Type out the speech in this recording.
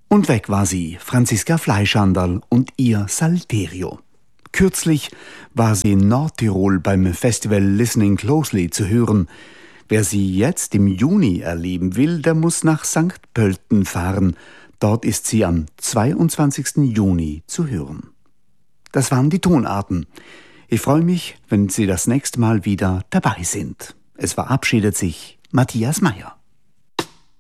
Und weg war sie, Franziska Fleischhandel und ihr Salterio. Kürzlich war sie in Nordtirol beim Festival Listening Closely zu hören. Wer sie jetzt im Juni erleben will, der muss nach St. Pölten fahren. Dort ist sie am 22. Juni zu hören. Das waren die Tonarten. Ich freue mich, wenn Sie das nächste Mal wieder dabei sind. Es verabschiedet sich Matthias Meyer.